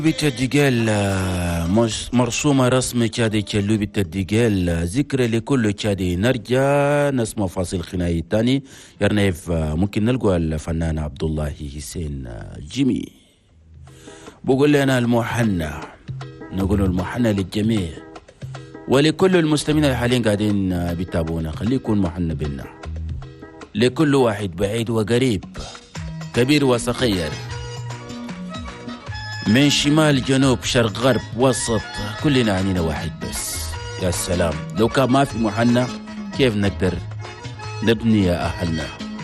بالتدقال مرسومة رسم كادي كلو بالتدقال ذكرى لكل كادي نرجع نسمع فاصل خناي الثاني يرنيف ممكن نلقى الفنان عبد الله حسين جيمي بقول لنا المحنى نقول المحنى للجميع ولكل المستمعين الحاليين قاعدين بيتابعونا خليه يكون محنى بينا لكل واحد بعيد وقريب كبير وصغير من شمال جنوب شرق غرب وسط كلنا عنينا واحد بس. يا سلام لو كان ما في محنى كيف نقدر نبني يا أهلنا.